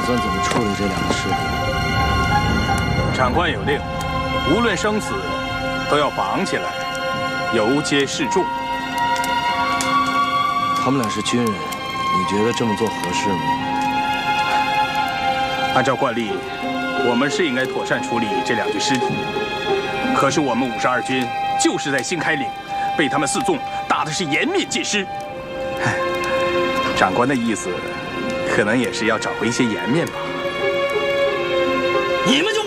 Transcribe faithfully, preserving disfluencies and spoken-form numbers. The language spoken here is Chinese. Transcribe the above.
算怎么处理这两个尸体？ 长官有令，无论生死，都要绑起来，游街示众。 他们俩是军人，你觉得这么做合适吗？ 按照惯例，我们是应该妥善处理这两具尸体。可是我们五十二军就是在新开岭，被他们四纵打的是颜面尽失。长官的意思，可能也是要找回一些颜面吧。 你们就